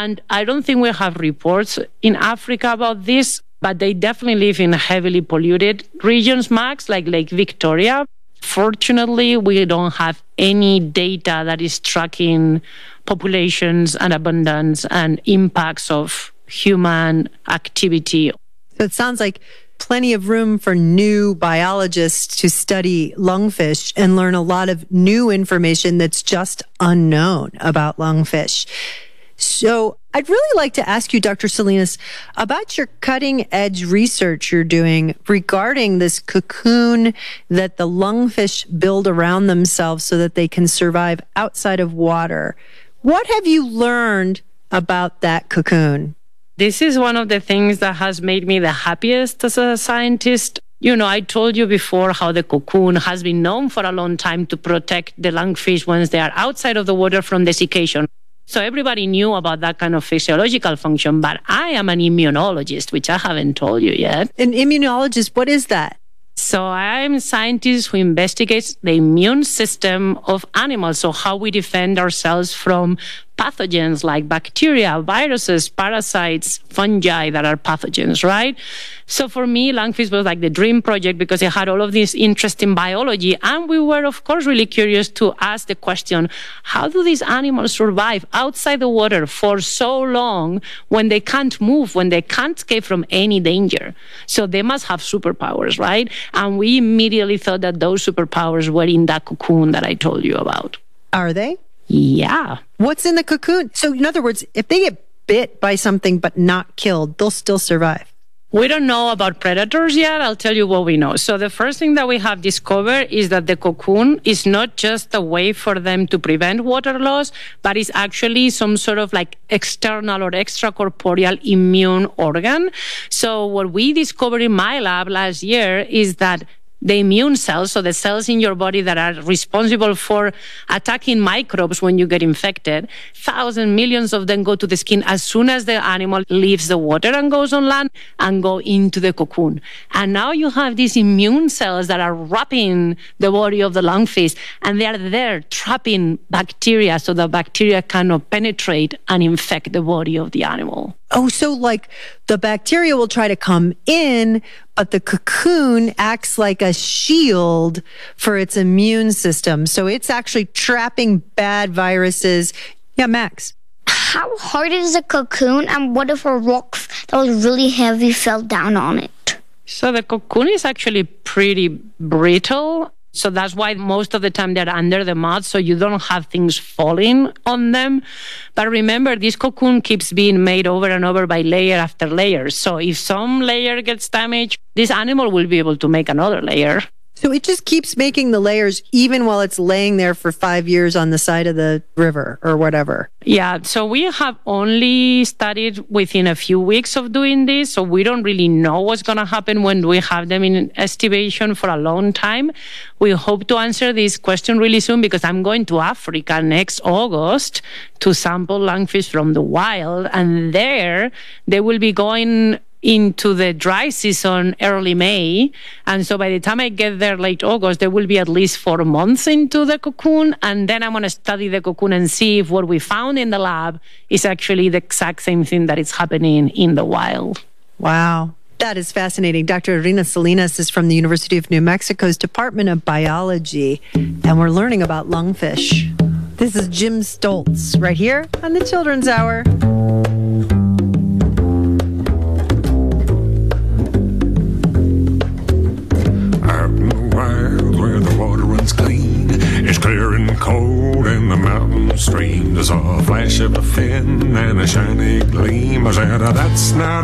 And I don't think we have reports in Africa about this, but they definitely live in heavily polluted regions, Max, like Lake Victoria. Fortunately, we don't have any data that is tracking populations and abundance and impacts of human activity. So it sounds like plenty of room for new biologists to study lungfish and learn a lot of new information that's just unknown about lungfish. So I'd really like to ask you, Dr. Salinas, about your cutting-edge research you're doing regarding this cocoon that the lungfish build around themselves so that they can survive outside of water. What have you learned about that cocoon? This is one of the things that has made me the happiest as a scientist. You know, I told you before how the cocoon has been known for a long time to protect the lungfish once they are outside of the water from desiccation. So everybody knew about that kind of physiological function, but I am an immunologist, which I haven't told you yet. An immunologist, what is that? So I'm a scientist who investigates the immune system of animals, so how we defend ourselves from pathogens like bacteria, viruses, parasites, fungi that are pathogens, right? So for me, lungfish was like the dream project because it had all of this interest in biology. And we were, of course, really curious to ask the question, how do these animals survive outside the water for so long when they can't move, when they can't escape from any danger? So they must have superpowers, right? And we immediately thought that those superpowers were in that cocoon that I told you about. Are they? Yeah. What's in the cocoon? So in other words, if they get bit by something but not killed, they'll still survive. We don't know about predators yet. I'll tell you what we know. So the first thing that we have discovered is that the cocoon is not just a way for them to prevent water loss, but it's actually some sort of like external or extracorporeal immune organ. So what we discovered in my lab last year is that the immune cells, so the cells in your body that are responsible for attacking microbes when you get infected, thousands, millions of them go to the skin as soon as the animal leaves the water and goes on land and go into the cocoon. And now you have these immune cells that are wrapping the body of the lungfish, and they are there trapping bacteria so the bacteria cannot penetrate and infect the body of the animal. Oh, so like the bacteria will try to come in, but the cocoon acts like a shield for its immune system. So it's actually trapping bad viruses. Yeah, Max. How hard is a cocoon, and what if a rock that was really heavy fell down on it? So the cocoon is actually pretty brittle. So that's why most of the time they're under the mud, so you don't have things falling on them. But remember, this cocoon keeps being made over and over by layer after layer. So if some layer gets damaged, this animal will be able to make another layer. So it just keeps making the layers even while it's laying there for 5 years on the side of the river or whatever. Yeah, so we have only studied within a few weeks of doing this, so we don't really know what's going to happen when we have them in estivation for a long time. We hope to answer this question really soon because I'm going to Africa next August to sample lungfish from the wild, and there they will be going into the dry season early May. And so by the time I get there late August, there will be at least 4 months into the cocoon. And then I'm going to study the cocoon and see if what we found in the lab is actually the exact same thing that is happening in the wild. Wow. That is fascinating. Dr. Irina Salinas is from the University of New Mexico's Department of Biology, and we're learning about lungfish. This is Jim Stoltz right here on the Children's Hour. It's clear and cold in the mountain stream. There's a flash of a fin and a shiny gleam. I said, that's not